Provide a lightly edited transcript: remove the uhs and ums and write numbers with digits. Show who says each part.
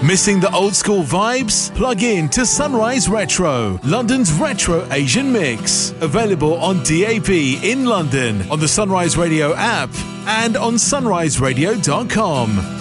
Speaker 1: Missing the old school vibes? Plug in to Sunrise Retro, London's retro Asian mix. Available on DAB in London, on the Sunrise Radio app, and on sunriseradio.com.